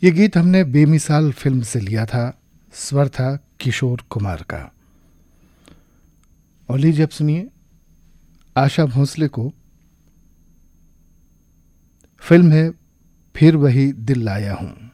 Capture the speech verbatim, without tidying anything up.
ये गीत हमने बेमिसाल फिल्म से लिया था, स्वर था किशोर कुमार का। और लीजिए अब सुनिए आशा भोसले को, फिल्म है फिर वही दिल लाया हूं।